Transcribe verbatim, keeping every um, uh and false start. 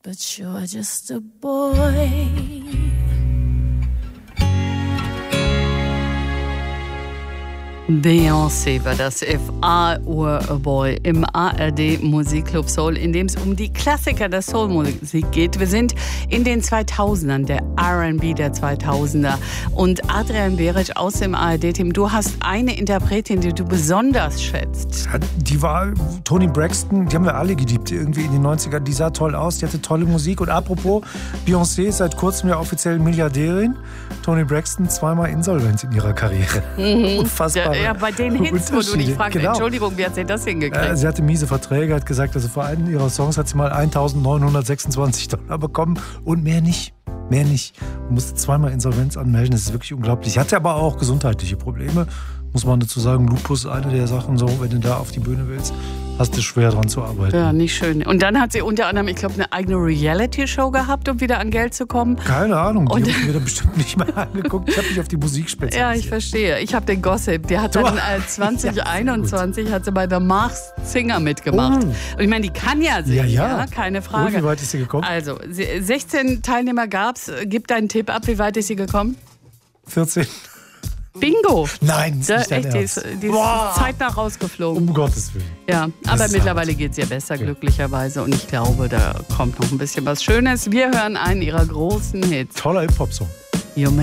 but you're just a boy. Beyoncé war das, If I Were a Boy, im A R D Musikclub Soul, in dem es um die Klassiker der Soulmusik geht. Wir sind in den zweitausendern, der R and B der zweitausender. Und Adrian Beric aus dem A R D-Team, du hast eine Interpretin, die du besonders schätzt. Die war Toni Braxton, die haben wir alle geliebt irgendwie in den neunzigern. Die sah toll aus, die hatte tolle Musik. Und apropos, Beyoncé ist seit kurzem ja offiziell Milliardärin. Toni Braxton zweimal insolvent in ihrer Karriere. Mhm. Unfassbar. Ja, bei den Hits, wo du dich fragst, genau. Entschuldigung, wie hat sie das hingekriegt? Äh, sie hatte miese Verträge, hat gesagt, also für einen ihrer Songs hat sie mal eintausendneunhundertsechsundzwanzig Dollar bekommen und mehr nicht. Mehr nicht. Und musste zweimal Insolvenz anmelden, das ist wirklich unglaublich. Sie hatte aber auch gesundheitliche Probleme, muss man dazu sagen. Lupus, eine der Sachen, so, wenn du da auf die Bühne willst, hast du schwer dran zu arbeiten. Ja, nicht schön. Und dann hat sie unter anderem, ich glaube, eine eigene Reality-Show gehabt, um wieder an Geld zu kommen. Keine Ahnung, die habe ich mir da bestimmt nicht mehr angeguckt. Ich habe mich auf die Musik spezialisiert. Ja, ich verstehe. Ich habe den Gossip. Der hat dann äh, zwanzig einundzwanzig hat sie bei The Masked Singer mitgemacht. Oh. Und ich meine, die kann ja singen, ja, ja. ja, keine Frage. Und wie weit ist sie gekommen? Also, sechzehn Teilnehmer gab's. Gib deinen Tipp ab, wie weit ist sie gekommen? vierzehn. Bingo! Nein, das ist nicht dein echt, die Ernst. ist, die ist zeitnah rausgeflogen. Um Gottes Willen. Ja, aber Das ist mittlerweile geht es ihr besser, ja. glücklicherweise. Und ich glaube, da kommt noch ein bisschen was Schönes. Wir hören einen ihrer großen Hits. Toller Hip-Hop-Song. You